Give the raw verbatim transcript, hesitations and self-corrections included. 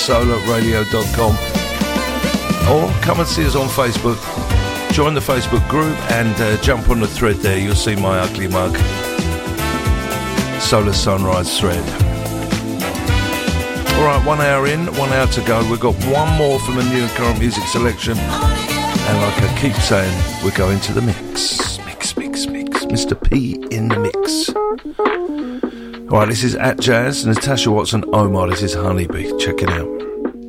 soul at radio dot com, or come and see us on Facebook. Join the Facebook group and uh, jump on the thread there. You'll see my ugly mug. Solar Sunrise thread. Alright, one hour in, one hour to go. We've got one more from the new and current music selection. And like I keep saying, we're going to the mix. Mix, mix, mix. Mister P in the mix. Alright, this is At Jazz, Natasha Watson, Omar. This is Honeybee. Check it out.